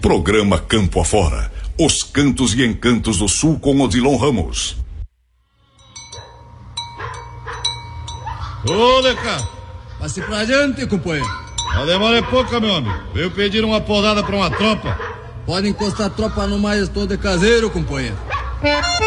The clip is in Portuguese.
Programa Campo Afora. Os cantos e encantos do Sul com Odilon Ramos. Ô, Leca! Passe pra adiante, companheiro. A demora é pouca, meu amigo. Veio pedir uma podada pra uma tropa. Pode encostar a tropa no maestro de caseiro, companheiro.